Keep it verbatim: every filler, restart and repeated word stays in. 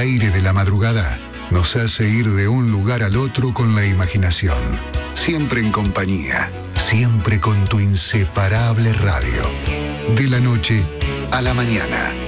aire de la madrugada nos hace ir de un lugar al otro con la imaginación. Siempre en compañía, siempre con tu inseparable radio. De la noche a la mañana.